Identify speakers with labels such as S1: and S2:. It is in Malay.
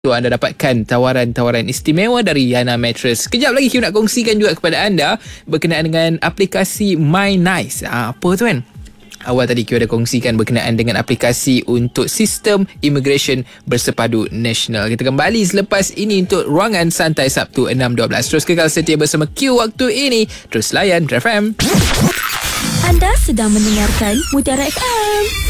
S1: anda dapatkan tawaran-tawaran istimewa dari Yana Mattress. Kejap lagi Q nak kongsikan juga kepada anda berkenaan dengan aplikasi My Nice. Apa tu kan? Awal tadi Q ada kongsikan berkenaan dengan aplikasi untuk sistem immigration bersepadu nasional. Kita kembali selepas ini untuk Ruangan Santai Sabtu 6.12. Terus kekal setia bersama Q waktu ini. Terus layan Tref FM.
S2: Anda sedang mendengarkan Mutiara FM.